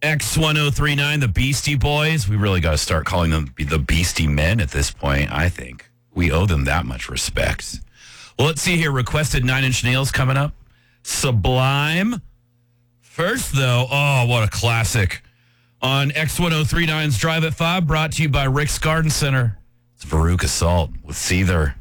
X1039, the Beastie Boys. We really got to start calling them the Beastie Men at this point, I think. We owe them that much respect. Well, let's see here. Requested 9 Inch Nails coming up. Sublime. First, though, oh, what a classic. On X1039's Drive at 5, brought to you by Rick's Garden Center. It's Veruca Salt with Seether.